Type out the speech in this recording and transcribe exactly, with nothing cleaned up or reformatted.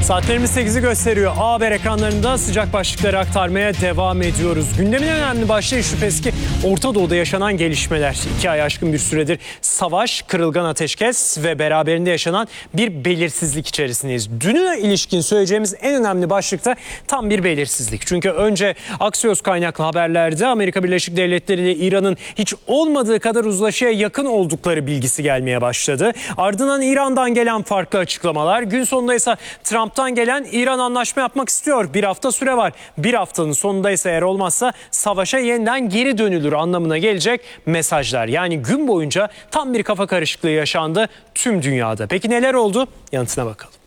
Saatlerimiz sekizi gösteriyor. A Haber ekranlarında sıcak başlıkları aktarmaya devam ediyoruz. Gündemin önemli başlığı şüphesiz ki Orta Doğu'da yaşanan gelişmeler. İki ay aşkın bir süredir savaş, kırılgan ateşkes ve beraberinde yaşanan bir belirsizlik içerisindeyiz. Düne ilişkin söyleyeceğimiz en önemli başlıkta tam bir belirsizlik. Çünkü önce Axios kaynaklı haberlerde Amerika Birleşik Devletleri ile İran'ın hiç olmadığı kadar uzlaşıya yakın oldukları bilgisi gelmeye başladı. Ardından İran'dan gelen farklı açıklamalar. Gün sonunda ise Trump'tan gelen İran anlaşma yapmak istiyor. Bir hafta süre var. Bir haftanın sonunda ise eğer olmazsa savaşa yeniden geri dönülür anlamına gelecek mesajlar. Yani gün boyunca tam bir kafa karışıklığı yaşandı tüm dünyada. Peki neler oldu? Yanıtına bakalım.